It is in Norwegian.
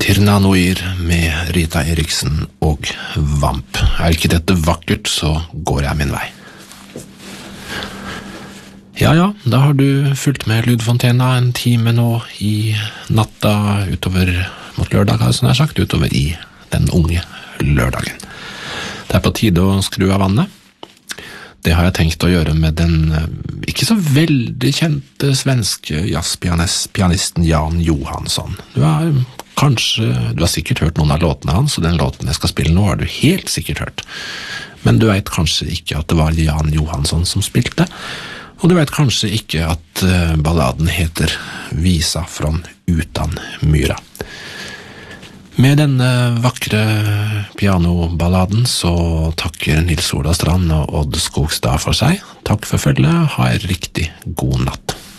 Tirnanoir med Rita Eriksen og Vamp. Er ikke dette vakkert, så går jeg min vei. Ja, da har du fulgt med Lydfontena en time nå i natta utover mot lørdag, som jeg har sagt, utover i den unge lørdagen. Det er på tide å skru av vannet. Det har jeg tenkt å gjøre med den ikke så veldig kjente svenske jazzpianisten Jan Johansson. Du har sikkert hørt noen av låtene hans, og den låten jeg skal spille nå har du helt sikkert hørt. Men du vet kanskje ikke at det var Jan Johansson som spilte, og du vet kanskje ikke at balladen heter Visa från utan myra. Med denne vakre pianoballaden så takker Nils Ola Strand og Odd Skogstad for seg. Takk for følget, ha en riktig god natt.